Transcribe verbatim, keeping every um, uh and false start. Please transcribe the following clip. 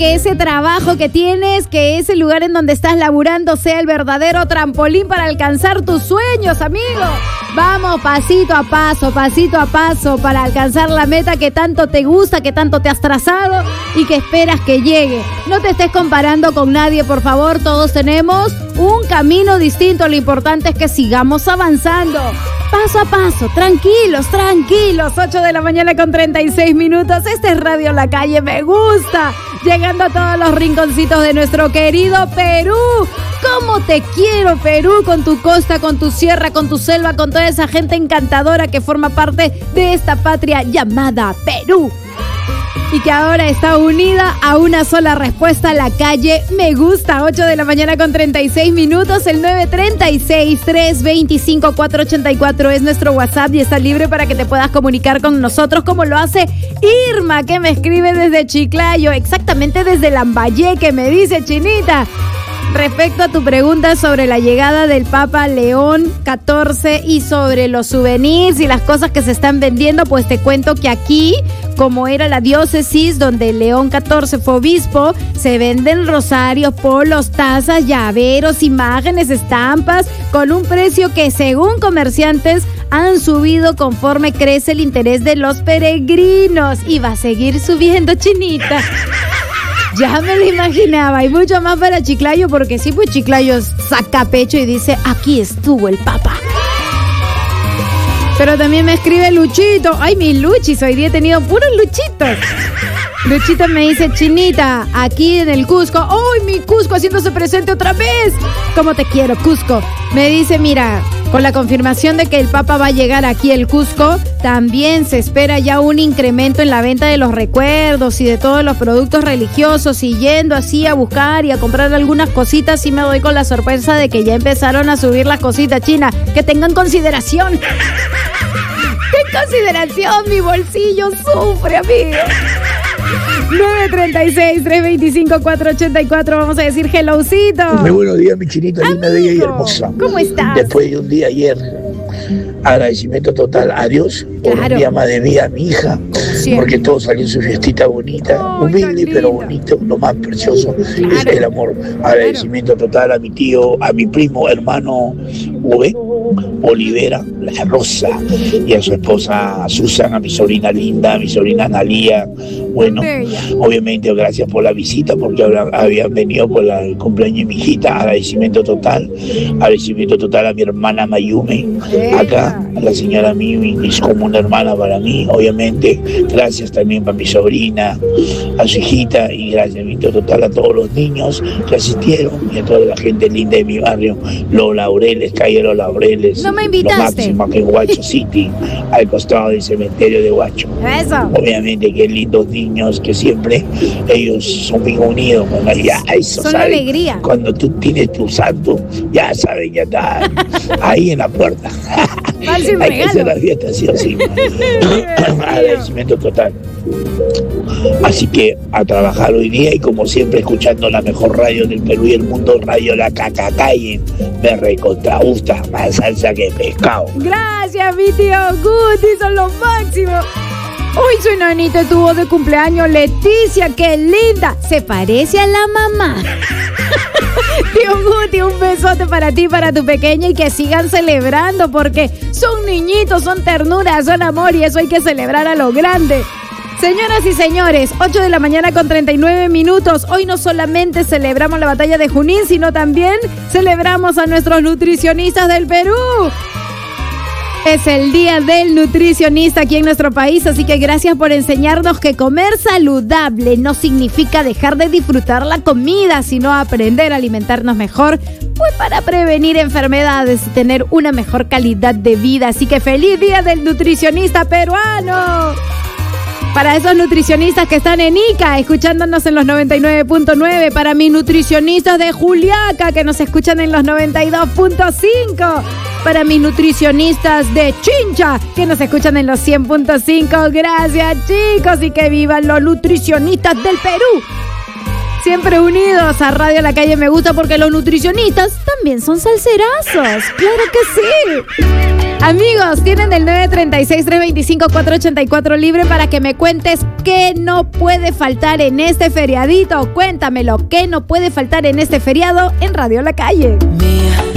que ese trabajo que tienes, que ese lugar en donde estás laburando sea el verdadero trampolín para alcanzar tus sueños, amigo. Vamos pasito a paso, pasito a paso para alcanzar la meta que tanto te gusta, que tanto te has trazado y que esperas que llegue. No te estés comparando con nadie, por favor. Todos tenemos un camino distinto. Lo importante es que sigamos avanzando. Paso a paso, tranquilos, tranquilos. ocho de la mañana con treinta y seis minutos. Este es Radio La Calle, me gusta. Llegando a todos los rinconcitos de nuestro querido Perú. ¿Cómo te quiero, Perú? Con tu costa, con tu sierra, con tu selva, con toda esa gente encantadora que forma parte de esta patria llamada Perú. Y que ahora está unida a una sola respuesta, La Calle me gusta. ocho de la mañana con treinta y seis minutos. El nueve tres seis, tres dos cinco, cuatro ocho cuatro es nuestro WhatsApp y está libre para que te puedas comunicar con nosotros, como lo hace Irma, que me escribe desde Chiclayo, exactamente desde Lambayeque, me dice: Chinita, respecto a tu pregunta sobre la llegada del Papa León catorce y sobre los souvenirs y las cosas que se están vendiendo, pues te cuento que aquí, como era la diócesis donde León catorce fue obispo, se venden rosarios, polos, tazas, llaveros, imágenes, estampas, con un precio que, según comerciantes, han subido conforme crece el interés de los peregrinos. Y va a seguir subiendo, Chinita. Ya me lo imaginaba. Y mucho más para Chiclayo, porque sí, pues Chiclayo saca pecho y dice: aquí estuvo el Papa. Pero también me escribe Luchito. Ay, mis Luchis, hoy día he tenido puros Luchitos. Luchito me dice: Chinita, aquí en el Cusco. ¡Ay, mi Cusco haciéndose presente otra vez! ¿Cómo te quiero, Cusco? Me dice: mira, con la confirmación de que el Papa va a llegar aquí al Cusco, también se espera ya un incremento en la venta de los recuerdos y de todos los productos religiosos. Y yendo así a buscar y a comprar algunas cositas, sí me doy con la sorpresa de que ya empezaron a subir las cositas, China. Que tengan consideración. ¡Qué consideración! Mi bolsillo sufre, amigo. nueve tres seis, tres dos cinco, cuatro ocho cuatro. Vamos a decir helloucito. Muy buenos días, mi chinita linda, bella y hermosa. ¿Cómo estás? Después de un día ayer, agradecimiento total a Dios por Claro. un día más de vida a mi hija, porque todo salió en su fiestita bonita, Oh, humilde pero bonito. Lo más precioso Claro. es el amor. Agradecimiento total a mi tío, a mi primo hermano Ube Olivera La Rosa, y a su esposa Susan, a mi sobrina linda, a mi sobrina Analía. Bueno, Bella. obviamente gracias por la visita, porque habla- habían venido por la- el cumpleaños de mi hijita. Agradecimiento total, agradecimiento total a mi hermana Mayume, acá, a la señora Mimi, es como una hermana para mí, obviamente. Gracias también para mi sobrina, a su hijita, y agradecimiento total a todos los niños que asistieron y a toda la gente linda de mi barrio, Los Laureles, calle Los Laureles. No me Lo invitaste. máximo aquí en Huacho City, al costado del cementerio de Huacho. Eso. Obviamente que lindos niños que siempre ellos son bien unidos con allá. Eso, Son la ¿saben? alegría. Cuando tú tienes tu santo, ya saben, ya está ahí en la puerta. Van sin Hay que hacer regalo. la fiesta, sí o sí. Agradecimiento total. Así que a trabajar hoy día, y como siempre escuchando la mejor radio del Perú y el mundo, Radio La Cacacalle. Me recontra gusta, más salsa que pescado. Gracias, mi tío Guti, son los máximos. Hoy su enanita estuvo de cumpleaños, Leticia, qué linda. Se parece a la mamá. Tío Guti, un besote para ti, para tu pequeña, y que sigan celebrando, porque son niñitos, son ternura, son amor, y eso hay que celebrar a lo grande. Señoras y señores, ocho de la mañana con treinta y nueve minutos. Hoy no solamente celebramos la batalla de Junín, sino también celebramos a nuestros nutricionistas del Perú. Es el día del nutricionista aquí en nuestro país, así que gracias por enseñarnos que comer saludable no significa dejar de disfrutar la comida, sino aprender a alimentarnos mejor, pues para prevenir enfermedades y tener una mejor calidad de vida. Así que feliz día del nutricionista peruano. Para esos nutricionistas que están en Ica, escuchándonos en los noventa y nueve punto nueve. Para mis nutricionistas de Juliaca, que nos escuchan en los noventa y dos punto cinco. Para mis nutricionistas de Chincha, que nos escuchan en los cien punto cinco. Gracias, chicos, y que vivan los nutricionistas del Perú. Siempre unidos a Radio La Calle Me Gusta, porque los nutricionistas también son salserazos. ¡Claro que sí! Amigos, tienen el nueve tres seis, tres dos cinco, cuatro ocho cuatro libre para que me cuentes qué no puede faltar en este feriadito. Cuéntamelo, qué no puede faltar en este feriado en Radio La Calle. Mía.